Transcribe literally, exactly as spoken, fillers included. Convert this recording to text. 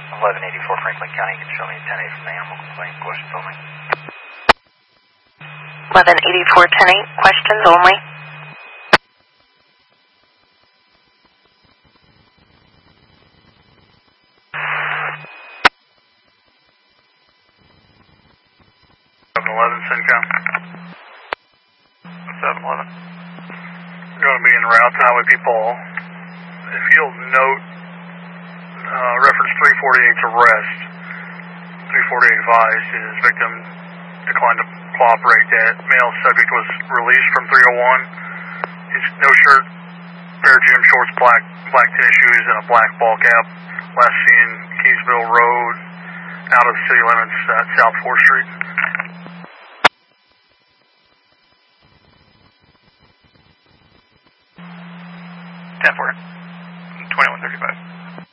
eleven eighty-four Franklin County, you can show me a ten eight from the animal complaint, questions only. eleven eighty-four ten eight, questions only. seven eleven, Syncom. seven eleven. We're going to be in route to Highway People. If you'll note, uh, reference three forty-eight's arrest. three forty-eight advised his victim declined to cooperate. That male subject was released from three oh one. His no shirt, pair of gym shorts, black black tennis shoes, and a black ball cap. Last seen Kingsville Road, out of city limits at South fourth Street. ten four, twenty-one thirty-five.